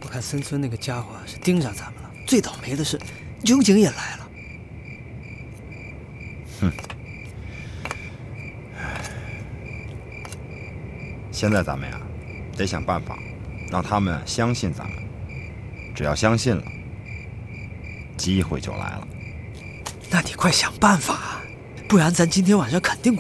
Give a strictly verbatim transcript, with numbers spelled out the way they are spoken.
我看森村那个家伙是盯上咱们了，最倒霉的是酒井也来了。 哼，现在咱们呀，得想办法让他们相信咱们。只要相信了，机会就来了。 那你快想办法，不然咱今天晚上肯定